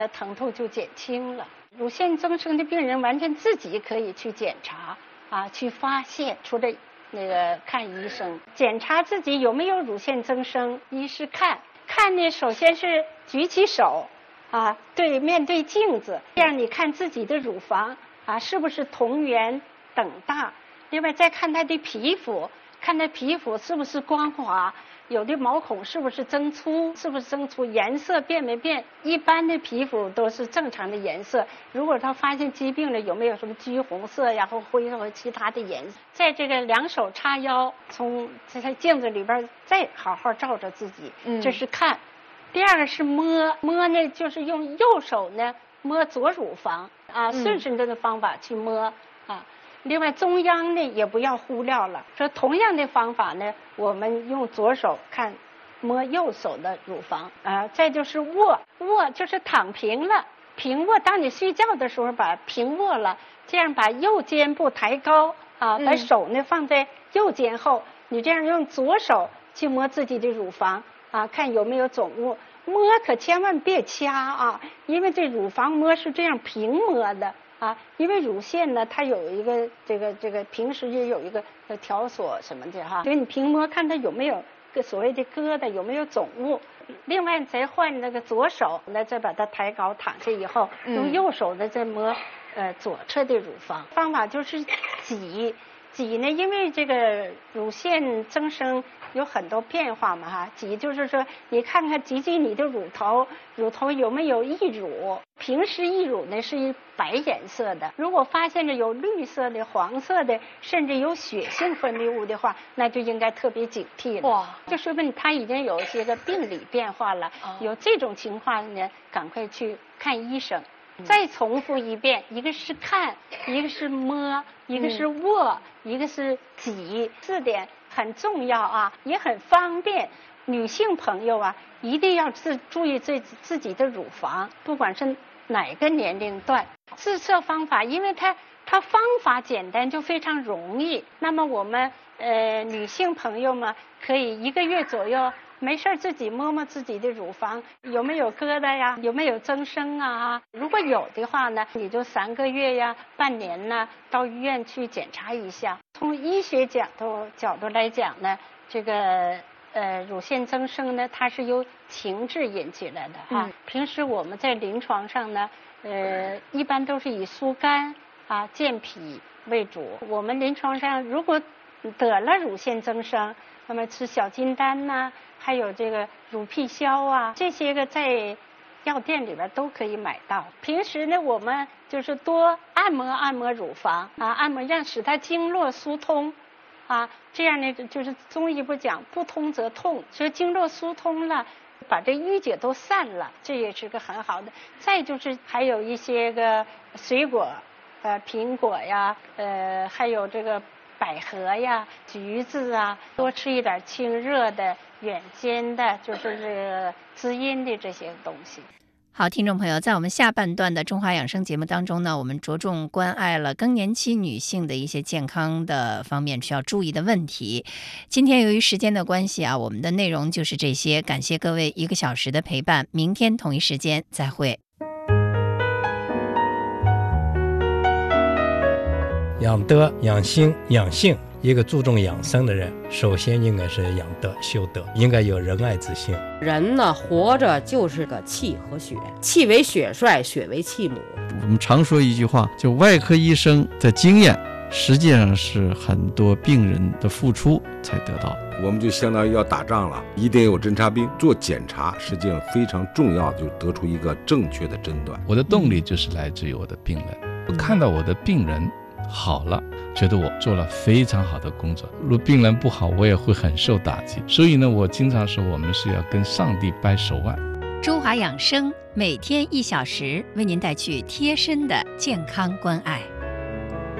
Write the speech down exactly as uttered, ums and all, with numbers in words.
疼痛就减轻了。乳腺增生的病人完全自己可以去检查啊，去发现，除了那个看医生，检查自己有没有乳腺增生。一是看看呢，首先是举起手啊，对面对镜子，这样你看自己的乳房啊是不是同圆等大。另外再看他的皮肤，看他皮肤是不是光滑，有的毛孔是不是增粗，是不是增粗，颜色变没变。一般的皮肤都是正常的颜色，如果他发现疾病了，有没有什么橘红色呀或灰色或其他的颜色。在这个两手叉腰，从在镜子里边再好好照着自己， 嗯、 这是看。第二个是摸，摸呢就是用右手呢摸左乳房啊，顺时针的方法去摸啊。另外中央呢也不要忽略了，说同样的方法呢，我们用左手看摸右手的乳房啊。再就是卧，卧就是躺平了，平卧。当你睡觉的时候把平卧了，这样把右肩部抬高啊，把手呢放在右肩后，你这样用左手去摸自己的乳房啊，看有没有肿物。摸可千万别掐啊，因为这乳房摸是这样平摸的啊，因为乳腺呢它有一个这个这个平时也有一个条索什么的哈，所以你平摸看它有没有个所谓的疙瘩，有没有肿物。另外再换那个左手，那再把它抬高躺下以后，用右手呢再摸呃左侧的乳房。方法就是挤挤呢，因为这个乳腺增生有很多变化嘛哈，挤就是说你看看挤挤你的乳头，乳头有没有溢乳。平时溢乳呢是白颜色的，如果发现了有绿色的、黄色的，甚至有血性分泌物的话，那就应该特别警惕了。哇，就说明它已经有一些个病理变化了。哦、有这种情况呢，赶快去看医生。再重复一遍，一个是看，一个是摸，一个是握，嗯、一个是挤，四点很重要啊，也很方便。女性朋友啊，一定要自注意自自己的乳房，不管是哪个年龄段。自测方法，因为它它方法简单，就非常容易。那么我们呃女性朋友们可以一个月左右。没事自己摸摸自己的乳房有没有疙瘩呀，有没有增生啊？如果有的话呢，你就三个月呀、半年呢，到医院去检查一下。从医学角度角度来讲呢，这个呃乳腺增生呢，它是由情志引起来的哈。嗯、平时我们在临床上呢，呃，一般都是以疏肝啊、健脾为主。我们临床上如果得了乳腺增生，那么吃小金丹呐、啊，还有这个乳辟消啊，这些个在药店里边都可以买到。平时呢，我们就是多按摩按摩乳房啊，按摩让使它经络疏通啊，这样呢就是中医不讲不通则痛，所以经络疏通了，把这淤结都散了，这也是个很好的。再就是还有一些个水果，呃，苹果呀，呃，还有这个。百合呀、橘子啊，多吃一点清热的、远煎的，就是这个滋阴的这些东西。 好，听众朋友，在我们下半段的中华养生节目当中呢，我们着重关爱了更年期女性的一些健康的方面需要注意的问题。今天由于时间的关系啊，我们的内容就是这些，感谢各位一个小时的陪伴，明天同一时间再会。 养德、养心、养性，一个注重养生的人，首先应该是养德、修德，应该有仁爱之心。 人呢，活着就是个气和血，气为血帅，血为气母。 我们常说一句话，就外科医生的经验，实际上是很多病人的付出才得到。 我们就相当于要打仗了，一定有侦察兵做检查，实际上非常重要，就是得出一个正确的诊断。 我的动力就是来自于我的病人，我看到我的病人好了，觉得我做了非常好的工作。如果病人不好，我也会很受打击。所以呢，我经常说，我们是要跟上帝掰手腕。 中华养生每天一小时，为您带去贴身的健康关爱。